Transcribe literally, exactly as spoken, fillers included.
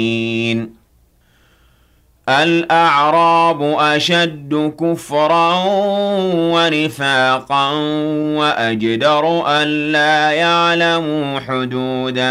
الْأَعْرَابُ أَشَدُّ كُفْرًا وَنِفَاقًا وَأَجْدَرُ أَلَّا يَعْلَمُوا حُدُودَ